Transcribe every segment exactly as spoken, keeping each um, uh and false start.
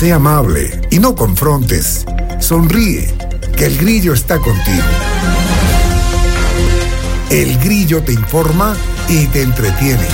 Sé amable y no confrontes. Sonríe, que el Grillo está contigo. El Grillo te informa y te entretiene.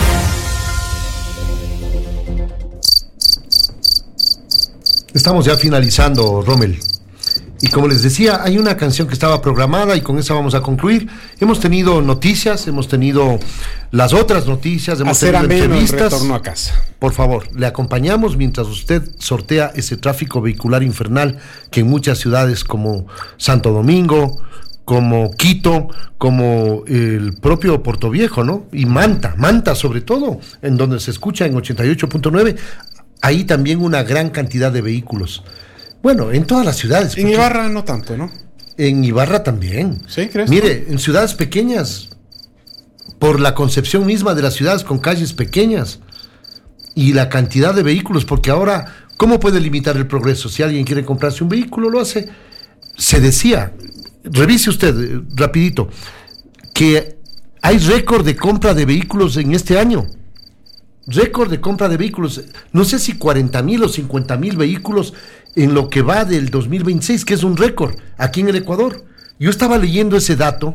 Estamos ya finalizando, Rommel. Y como les decía, hay una canción que estaba programada y con esa vamos a concluir. Hemos tenido noticias, hemos tenido las otras noticias, hemos Hacer tenido entrevistas. El retorno a casa. Por favor, le acompañamos mientras usted sortea ese tráfico vehicular infernal que en muchas ciudades como Santo Domingo, como Quito, como el propio Puerto Viejo, ¿no? Y Manta, Manta sobre todo, en donde se escucha en ochenta y ocho punto nueve, hay también una gran cantidad de vehículos. Bueno, en todas las ciudades. En Ibarra no tanto, ¿no? En Ibarra también. ¿Sí, crees? Mire, en ciudades pequeñas, por la concepción misma de las ciudades con calles pequeñas y la cantidad de vehículos, porque ahora, ¿cómo puede limitar el progreso? Si alguien quiere comprarse un vehículo, lo hace. Se decía, revise usted eh, rapidito, que hay récord de compra de vehículos en este año. Récord de compra de vehículos, no sé si cuarenta mil o cincuenta mil vehículos en lo que va del dos mil veintiséis, que es un récord aquí en el Ecuador. Yo estaba leyendo ese dato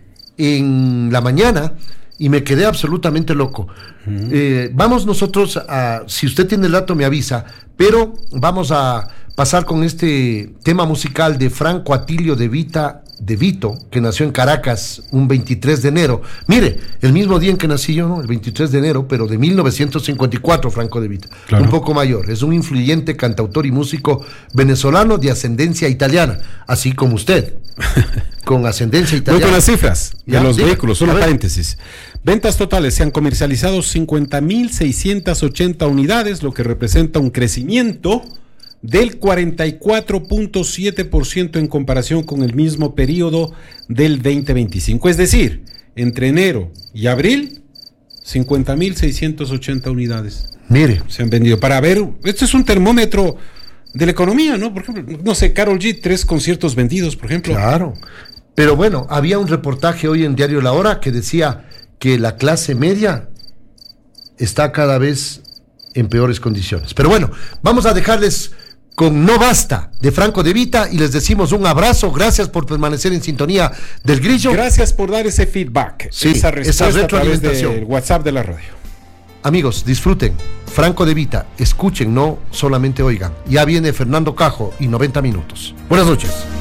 en la mañana y me quedé absolutamente loco. Uh-huh. Eh, vamos nosotros a, si usted tiene el dato me avisa, pero vamos a pasar con este tema musical de Franco Atilio de Vita, de Vito, que nació en Caracas un veintitrés de enero. Mire, el mismo día en que nací yo, ¿no? El veintitrés de enero, pero de mil novecientos cincuenta y cuatro, Franco de Vita. Claro. Un poco mayor. Es un influyente cantautor y músico venezolano de ascendencia italiana, así como usted, con ascendencia italiana. Voy con las cifras de ¿Ya? los Diga, vehículos, solo paréntesis. Ventas totales, se han comercializado cincuenta mil seiscientas ochenta unidades, lo que representa un crecimiento del cuarenta y cuatro punto siete por ciento en comparación con el mismo periodo del veinte veinticinco. Es decir, entre enero y abril, cincuenta mil seiscientas ochenta unidades. Mire, se han vendido. Para ver, este es un termómetro de la economía, ¿no? Por ejemplo, no sé, Karol G, tres conciertos vendidos, por ejemplo. Claro. Pero bueno, había un reportaje hoy en Diario La Hora que decía que la clase media está cada vez en peores condiciones. Pero bueno, vamos a dejarles con No Basta, de Franco de Vita, y les decimos un abrazo, gracias por permanecer en sintonía del Grillo. Gracias por dar ese feedback, sí, esa respuesta esa retroalimentación. A través del WhatsApp de la radio. Amigos, disfruten, Franco de Vita, escuchen, no solamente oigan. Ya viene Fernando Cajo y noventa minutos. Buenas noches.